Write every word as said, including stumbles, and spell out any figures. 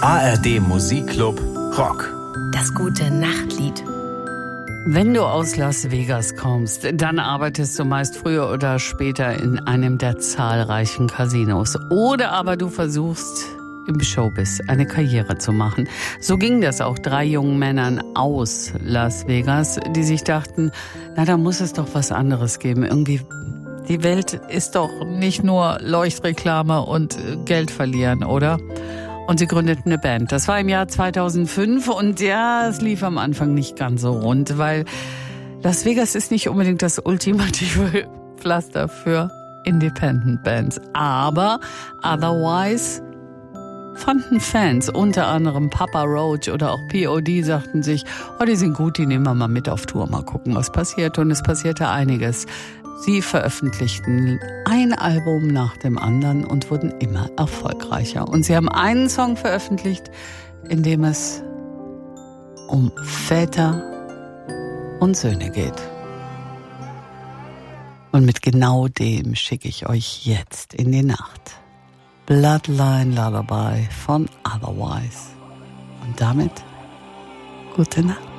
A R D Musikclub Rock. Das gute Nachtlied. Wenn du aus Las Vegas kommst, dann arbeitest du meist früher oder später in einem der zahlreichen Casinos. Oder aber du versuchst im Showbiz eine Karriere zu machen. So ging das auch drei jungen Männern aus Las Vegas, die sich dachten, na, da muss es doch was anderes geben. Irgendwie, die Welt ist doch nicht nur Leuchtreklame und Geld verlieren, oder? Und sie gründeten eine Band. Das war im Jahr zweitausendfünf und ja, es lief am Anfang nicht ganz so rund, weil Las Vegas ist nicht unbedingt das ultimative Pflaster für Independent Bands. Aber Otherwise fanden Fans, unter anderem Papa Roach oder auch P O D, sagten sich, oh, die sind gut, die nehmen wir mal mit auf Tour, mal gucken, was passiert. Und es passierte einiges. Sie veröffentlichten ein Album nach dem anderen und wurden immer erfolgreicher. Und sie haben einen Song veröffentlicht, in dem es um Väter und Söhne geht. Und mit genau dem schicke ich euch jetzt in die Nacht. Bloodline Lullaby von Otherwise. Und damit gute Nacht.